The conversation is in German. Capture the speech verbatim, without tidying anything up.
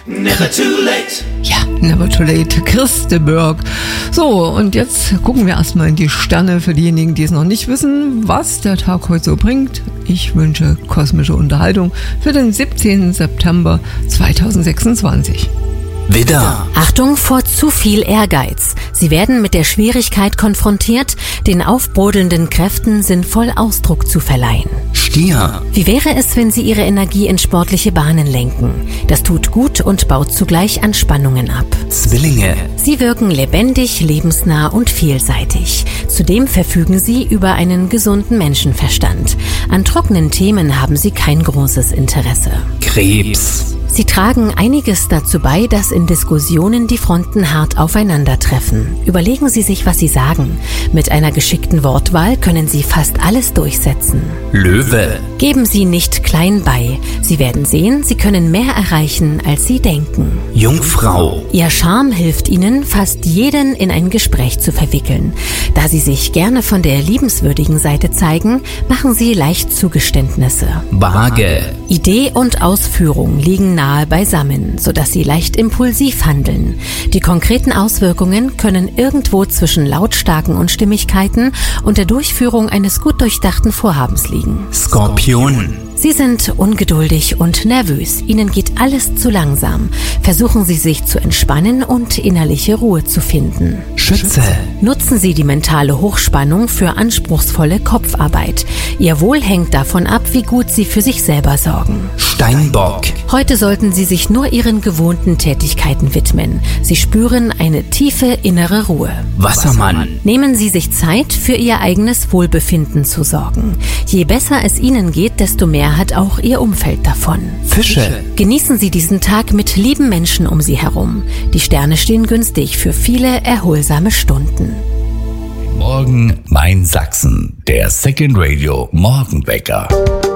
Never too late. Ja, never too late. Christeberg. So, und jetzt gucken wir erstmal in die Sterne für diejenigen, die es noch nicht wissen, was der Tag heute so bringt. Ich wünsche kosmische Unterhaltung für den siebzehnten September zweitausendsechsundzwanzig. Widder. Achtung vor zu viel Ehrgeiz. Sie werden mit der Schwierigkeit konfrontiert, den aufbrodelnden Kräften sinnvoll Ausdruck zu verleihen. Stier. Wie wäre es, wenn Sie Ihre Energie in sportliche Bahnen lenken? Das tut gut und baut zugleich Anspannungen ab. Zwillinge. Sie wirken lebendig, lebensnah und vielseitig. Zudem verfügen Sie über einen gesunden Menschenverstand. An trockenen Themen haben Sie kein großes Interesse. Krebs. Sie tragen einiges dazu bei, dass in Diskussionen die Fronten hart aufeinandertreffen. Überlegen Sie sich, was Sie sagen. Mit einer geschickten Wortwahl können Sie fast alles durchsetzen. Löwe. Geben Sie nicht klein bei. Sie werden sehen, Sie können mehr erreichen, als Sie denken. Jungfrau. Ihr Charme hilft Ihnen, fast jeden in ein Gespräch zu verwickeln. Da Sie sich gerne von der liebenswürdigen Seite zeigen, machen Sie leicht Zugeständnisse. Waage. Idee und Ausführung liegen nahe beisammen, sodass Sie leicht impulsiv handeln. Die konkreten Auswirkungen können irgendwo zwischen Lautstarken und Stimmigkeiten und der Durchführung eines gut durchdachten Vorhabens liegen. Skorpion. Sie sind ungeduldig und nervös. Ihnen geht alles zu langsam. Versuchen Sie sich zu entspannen und innerliche Ruhe zu finden. Schütze. Nutzen Sie die mentale Hochspannung für anspruchsvolle Kopfarbeit. Ihr Wohl hängt davon ab, wie gut Sie für sich selber sorgen. Steinbock. Heute sollten Sie sich nur Ihren gewohnten Tätigkeiten widmen. Sie spüren eine tiefe innere Ruhe. Wassermann. Nehmen Sie sich Zeit, für Ihr eigenes Wohlbefinden zu sorgen. Je besser es Ihnen geht, desto mehr hat auch Ihr Umfeld davon. Fische. Genießen Sie diesen Tag mit lieben Menschen um Sie herum. Die Sterne stehen günstig für viele erholsame Stunden. Morgen mein Sachsen, der Second Radio Morgenwecker.